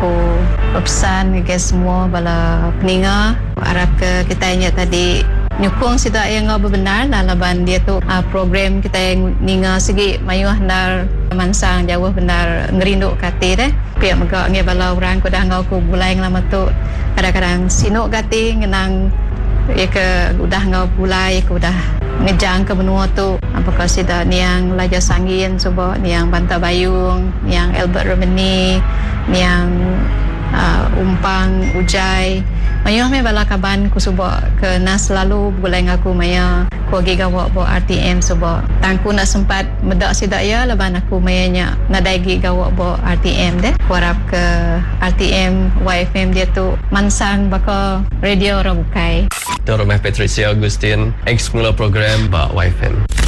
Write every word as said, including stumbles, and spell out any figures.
aku berpesan ke semua bala peninga harap ke kita ingat tadi nyukung sida yang ngau benar lah laban dia tu uh, program kita yang ninga segi mayuh nar mansang jauh benar ngerindu kati deh pihak megak ngi bala orang ku dah ngau ku bulai lama tu kadang-kadang sinuk kati ngenang ya ke udah ngau bulai ku dah ngejang ke benua tu apakah sida niang Laja Sangin subo niang Banta Bayung niang Albert Romani niang uh, Umpang Ujai mayuh me bala kaban ku subo ke nas selalu bulai ngaku maya ku gi gawak bo R T M subo tangku nak sempat medak sidak ya leban aku mayanya nadai gi gawak bo R T M deh ku harap ke R T M Y F M dia tu mansang baka radio orang bukai Dr. Patricia Agustin ex mula program ba Y F M.